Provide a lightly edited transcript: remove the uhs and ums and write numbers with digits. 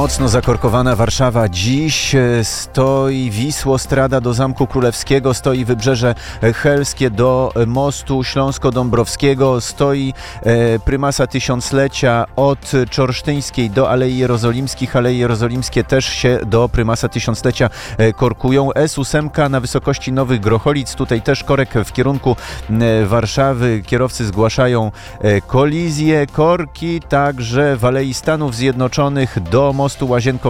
Mocno zakorkowana Warszawa. Dziś stoi Wisłostrada do Zamku Królewskiego, stoi Wybrzeże Helskie do mostu Śląsko-Dąbrowskiego, stoi prymasa Tysiąclecia od Czorsztyńskiej do Alei Jerozolimskich. Aleje Jerozolimskie też się do prymasa Tysiąclecia korkują. S8 na wysokości Nowych Grocholic, tutaj też korek w kierunku Warszawy. Kierowcy zgłaszają kolizję. Korki także w Alei Stanów Zjednoczonych do mostu Łazienkowskiego.